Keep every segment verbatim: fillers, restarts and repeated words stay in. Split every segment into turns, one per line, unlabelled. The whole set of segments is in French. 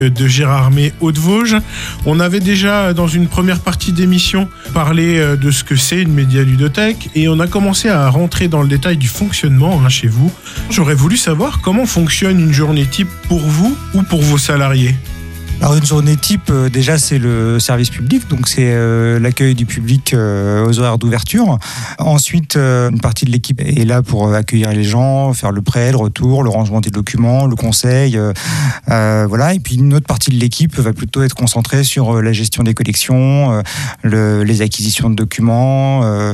de Gérardmer Hauts-de-Vosges. On avait déjà, dans une première partie d'émission, parlé de ce que c'est une médialudothèque et on a commencé à rentrer dans le détail du fonctionnement hein, chez vous. J'aurais voulu savoir comment fonctionne une journée type pour vous ou pour vos salariés.
Alors une journée type, euh, déjà c'est le service public, donc c'est euh, l'accueil du public euh, aux horaires d'ouverture. Ensuite, euh, une partie de l'équipe est là pour euh, accueillir les gens, faire le prêt, le retour, le rangement des documents, le conseil, euh, euh, voilà. Et puis une autre partie de l'équipe va plutôt être concentrée sur euh, la gestion des collections, euh, le, les acquisitions de documents, euh,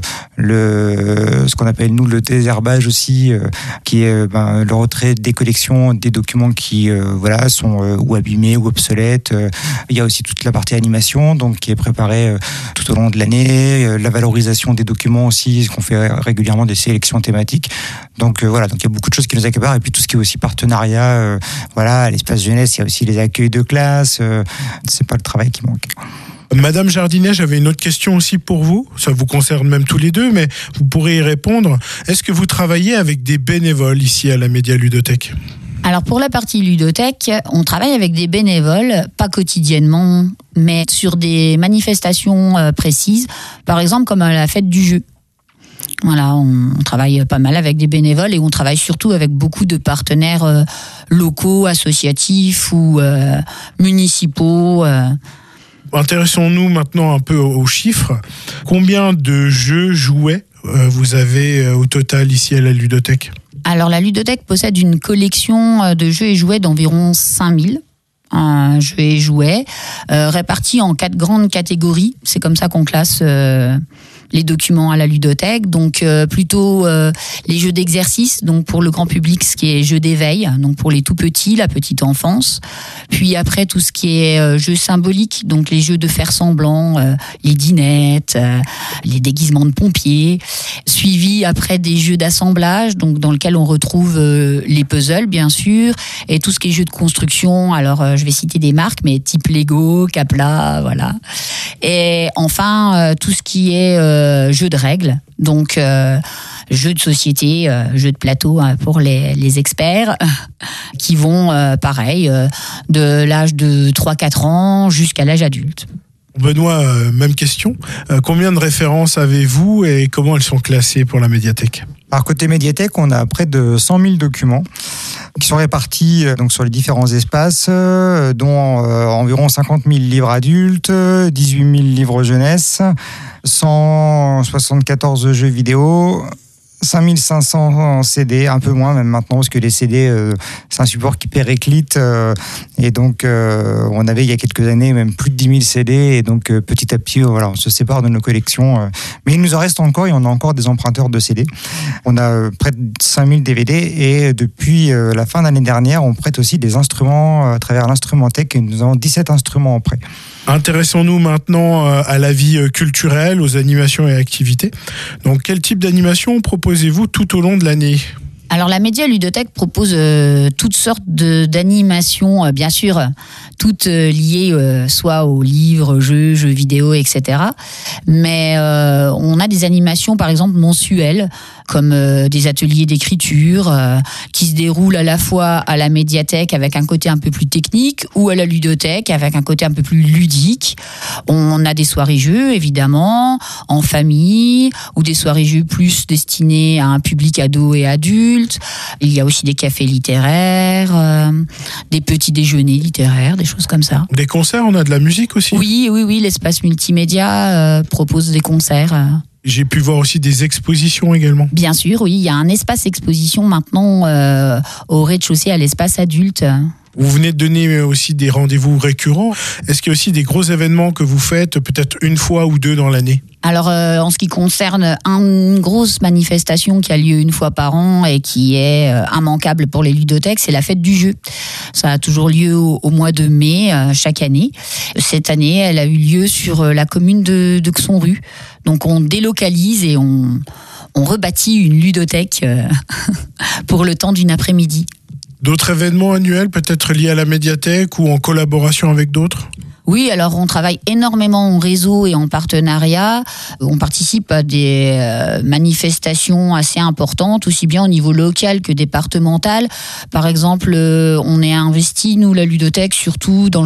le, ce qu'on appelle nous le désherbage aussi, euh, qui est euh, ben, le retrait des collections, des documents qui euh, voilà sont euh, ou abîmés ou obsolètes. Il y a aussi toute la partie animation donc, qui est préparée tout au long de l'année, la valorisation des documents aussi, qu'on fait régulièrement des sélections thématiques. Donc euh, voilà, donc il y a beaucoup de choses qui nous accaparent et puis tout ce qui est aussi partenariat, euh, voilà, à l'espace jeunesse, il y a aussi les accueils de classe, euh, c'est pas le travail qui manque.
Madame Jardinet, j'avais une autre question aussi pour vous. Ça vous concerne même tous les deux, mais vous pourrez y répondre. Est-ce que vous travaillez avec des bénévoles ici à la Médialudothèque ?
Alors pour la partie ludothèque, on travaille avec des bénévoles, pas quotidiennement, mais sur des manifestations euh, précises, par exemple comme à la fête du jeu. Voilà, on, on travaille pas mal avec des bénévoles et on travaille surtout avec beaucoup de partenaires euh, locaux, associatifs ou euh, municipaux. Euh.
Intéressons-nous maintenant un peu aux chiffres. Combien de jeux, jouets euh, vous avez euh, au total ici à la ludothèque ?
Alors la ludothèque possède une collection de jeux et jouets d'environ cinq mille euh, jeux et jouets, euh, répartis en quatre grandes catégories. C'est comme ça qu'on classe euh, les documents à la ludothèque. Donc euh, plutôt euh, les jeux d'exercice, donc pour le grand public, ce qui est jeux d'éveil, donc pour les tout petits, la petite enfance. Puis après tout ce qui est euh, jeux symboliques, donc les jeux de faire semblant, euh, les dinettes, euh, les déguisements de pompiers. Suivi après des jeux d'assemblage, donc dans lesquels on retrouve euh, les puzzles bien sûr, et tout ce qui est jeux de construction. Alors euh, je vais citer des marques, mais type Lego, Capla, voilà. Et enfin euh, tout ce qui est euh, jeux de règles, donc euh, jeux de société, euh, jeux de plateau hein, pour les, les experts, qui vont euh, pareil euh, de l'âge de trois quatre ans jusqu'à l'âge adulte.
Benoît, euh, même question. Euh, combien de références avez-vous et comment elles sont classées pour la médiathèque ?
Alors côté médiathèque, on a près de cent mille documents qui sont répartis donc, sur les différents espaces, euh, dont euh, environ cinquante mille livres adultes, dix-huit mille livres jeunesse, cent soixante-quatorze jeux vidéo, cinq mille cinq cents C D, un peu moins même maintenant, parce que les C D, euh, c'est un support qui périclite. Euh, et donc, euh, on avait il y a quelques années même plus de dix mille C D. Et donc, euh, petit à petit, euh, voilà, on se sépare de nos collections. Euh, mais il nous en reste encore et on a encore des emprunteurs de C D. On a euh, près de cinq mille D V D. Et depuis euh, la fin de l'année dernière, on prête aussi des instruments euh, à travers l'Instrumentec. Et nous avons dix-sept instruments en prêt.
Intéressons-nous maintenant à la vie culturelle, aux animations et activités. Donc, quel type d'animation proposez-vous tout au long de l'année ?
Alors la Médialudothèque propose euh, toutes sortes de, d'animations, euh, bien sûr, toutes euh, liées euh, soit aux livres, jeux, jeux vidéo, et cetera. Mais euh, on a des animations, par exemple, mensuelles, comme euh, des ateliers d'écriture, euh, qui se déroulent à la fois à la médiathèque avec un côté un peu plus technique, ou à la ludothèque avec un côté un peu plus ludique. On a des soirées-jeux, évidemment, en famille, ou des soirées-jeux plus destinées à un public ado et adulte. Il y a aussi des cafés littéraires, euh, des petits déjeuners littéraires, des choses comme ça.
Des concerts, on a de la musique aussi ?
Oui, oui, oui, l'espace multimédia euh, propose des concerts. Euh.
J'ai pu voir aussi des expositions également.
Bien sûr, oui, il y a un espace exposition maintenant euh, au rez-de-chaussée à l'espace adulte.
Vous venez de donner aussi des rendez-vous récurrents. Est-ce qu'il y a aussi des gros événements que vous faites peut-être une fois ou deux dans l'année ?
Alors, euh, en ce qui concerne une grosse manifestation qui a lieu une fois par an et qui est euh, immanquable pour les ludothèques, c'est la fête du jeu. Ça a toujours lieu au, au mois de mai, euh, chaque année. Cette année, elle a eu lieu sur euh, la commune de, de Xonru. Donc, on délocalise et on, on rebâtit une ludothèque euh, pour le temps d'une après-midi.
D'autres événements annuels, peut-être liés à la médiathèque ou en collaboration avec d'autres ?
Oui, alors on travaille énormément en réseau et en partenariat. On participe à des euh, manifestations assez importantes, aussi bien au niveau local que départemental. Par exemple, euh, on est investi, nous, la ludothèque, surtout dans